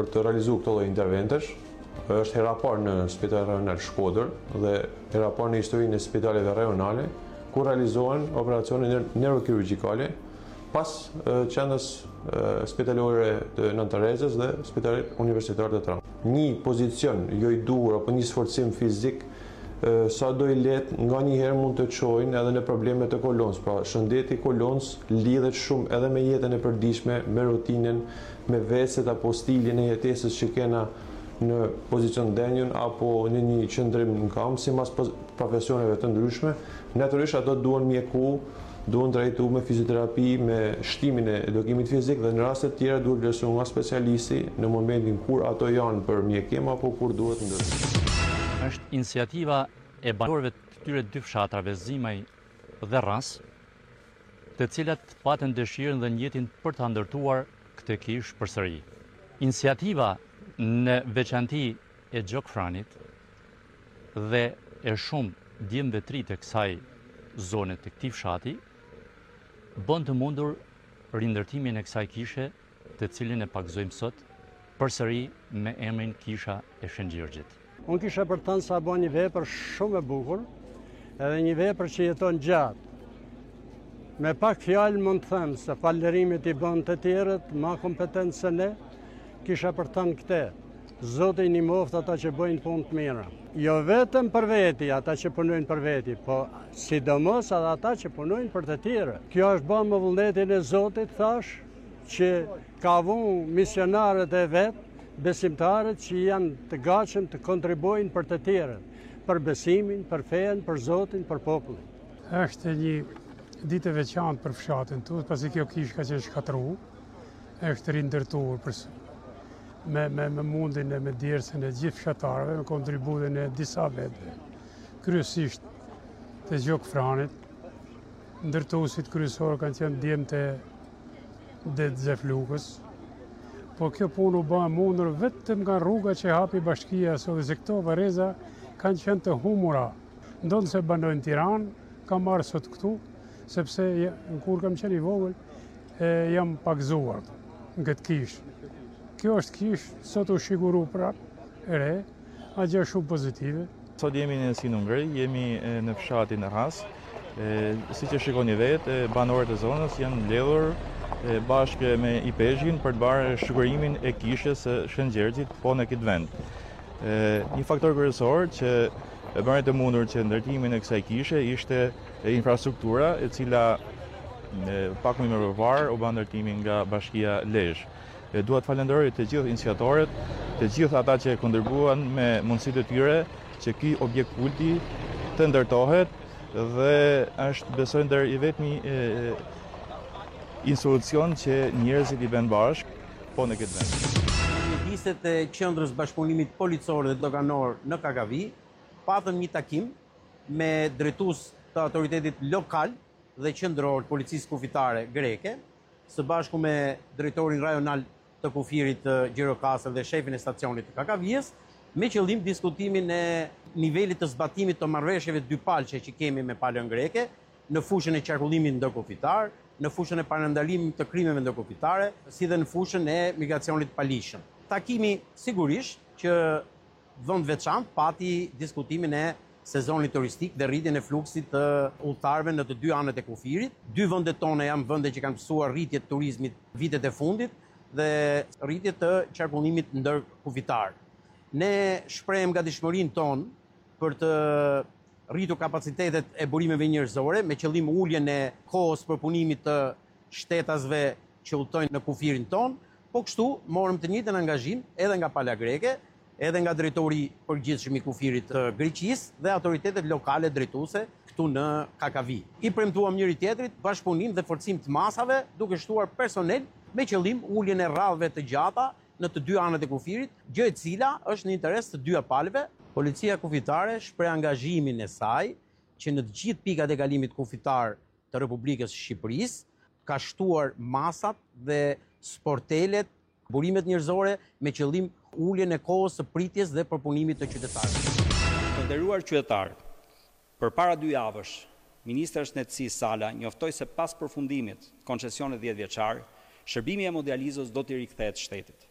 për të realizuar këto lloj interventesh. Është hera parë në Spitalin Rajonal Shkodër dhe hera parë në historinë e spitaleve rajonale ku realizohen operacione neurokirurgjikale pas qendrës spitalore të Nën Terezës dhe Spitalit Universitar të Tiranë. Një pozicion jo i duhur apo një sforcim fizik sa do i let nga një herë mund të çojnë edhe në probleme të kolonës. Pra, shëndeti i kolonës lidhet shumë edhe me jetën e përditshme, me rutinën, me veset apo stilin e jetesës që kena në pozicion denjën apo në një qëndrim në kam, sipas profesioneve të ndryshme. Natyrisht ato duhen mjeku, duhen drejtu me fizioterapi, me shtimin e edukimit fizik dhe në raste të tjera duhet vlerësuar nga specialisti në momentin kur ato janë për mjekim apo kur duhet ndërtuar. Është iniciativa e banorëve të këtyre dy fshatrave, Zimaj dhe Rras, të cilat patën dëshirën dhe njëtin për të ndërtuar këtë kishë përsëri. Iniciativa në veçanti e Gjokfranit dhe e shumë djemve tri të kësaj zone të këtij fshati bën të mundur rindërtimin e kësaj kishe, të cilin e paktësojmë sot përsëri me emrin Kisha e Shëngjirgjit. Unë kisha për thënë sa bën një vepër shumë e bukur, edhe një vepër që jeton gjatë. Me pak fjalë mund të them se falënderimit i bën të tjerët, ma kompetent se ne, kisha për thënë këtë. Zoti i moftë ata që bëjnë punë të mira. Jo vetëm për veti, ata që punojnë për veti, po sidomos edhe ata që punojnë për të tjerë. Kjo është bën me vullnetin e Zotit, thash, që ka vënë misionarët e vet, besimtarët që janë të gatshëm të kontribuojnë për të tjerët, për besimin, për fen, për Zotin, për popullin. Është një ditë e veçantë për fshatin tonë, pasi kjo kishë ka qenë shkatërruar, është rindërtuar me mundin e me djersën e gjithë fshatarëve, me kontributin e disa vetëve, kryesisht të Gjokfranit. Ndërtuesit kryesorë kanë qenë djemtë e Xeflukës. Po kjo punë u bë mundur vetëm nga rruga që hapi bashkia sot, se këto varreza kanë qenë të humura. Ndonë se banojnë Tiranë, kam marrë sot këtu, sepse kur kam qenë i vogël, jam pagzuar në këtë kishë. Kjo është kishë, sot u shiguru prapë, e re, a gjë shumë pozitive. Sot jemi në Sinungri, jemi në fshatin e Rras. Si që shikoni vetë, banorët e zonës janë mbledhur bashkë me IPESH-in për të bërë shikurimin e kishës së Shëngjirgjit po në këtë vend. Një faktor kryesor që bëri të mundur që ndërtimin e kësaj kishe ishte infrastruktura, e cila pak më parë u bë ndërtimi nga Bashkia Lezhë. Dua të falenderoj të gjithë iniciatorët, të gjithë ata që kontribuan me mundësitë e tyre që ky objekt kulti të ndërtohet dhe është besoj ndër i vetmi institucion që njerëzit i bën bashkë po në këtë vend. Mjediset e qendrës bashkëpunimit policor dhe doganor në Kakavi patën një takim me drejtues të autoritetit lokal dhe qendror të policisë kufitare greke, së bashku me drejtorin rajonal të kufirit Gjirokastër dhe shefin e stacionit të Kakavijës, me qëllim diskutimin e nivelit të zbatimit të marrëveshjeve dypalçe që kemi me palën greke, në fushën e qarkullimit ndërkufitar, në fushën e parandalimit të krimeve ndërkufitare, si dhe në fushën e migracionit palishëm. Takimi sigurisht që vend veçantë pati diskutimin e sezonit turistik dhe rritjen e fluksit të udhëtarëve në të dy anët e kufirit. Dy vendet tona janë vende që kanë mësuar rritje të turizmit vitet e fundit dhe rritje të qarkullimit ndërkufitar. Ne shprehim gatishmërinë tonë për të rritur kapacitetet e burimeve njerëzore me qëllim uljen e kohës përpunimit të shtetasve që udhtojnë në kufirin tonë, po kështu morëm të njëjtën angazhim edhe nga pala greke, edhe nga drejtori përgjithshëm i kufirit të Greqisë dhe autoritetet lokale drejtuese këtu në Kakavi. I premtuam njëri tjetrit bashkëpunim dhe forcim të masave, duke shtuar personel me qëllim uljen e rradhëve të gjata në të dy anët e kufirit, gjë e cila është në interes të dy palëve. Policia kufitare shpreh angazhimin e saj që në të gjithë pikat e kalimit kufitar të Republikës së Shqipërisë ka shtuar masat dhe sportelet, burimet njerëzore me qëllim uljen e kohës së pritjes dhe përpunimit të qytetarëve. Të nderuar qytetarë, përpara 2 javësh, Ministri i Shëndetësisë Sala njoftoi se pas përfundimit të koncesionit 10 vjeçar, shërbimi i hemodializës do t'i rikthehet shtetit.